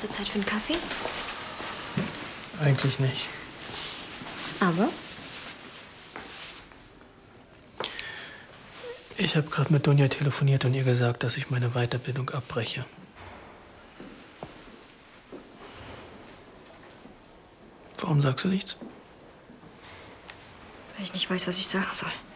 Hast du Zeit für einen Kaffee? Eigentlich nicht. Aber? Ich habe gerade mit Dunja telefoniert und ihr gesagt, dass ich meine Weiterbildung abbreche. Warum sagst du nichts? Weil ich nicht weiß, was ich sagen soll.